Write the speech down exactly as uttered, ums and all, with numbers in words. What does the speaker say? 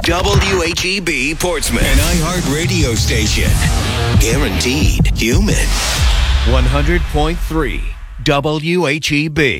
W H E B Portsmouth, an iHeart radio station. Guaranteed human. one hundred point three W H E B.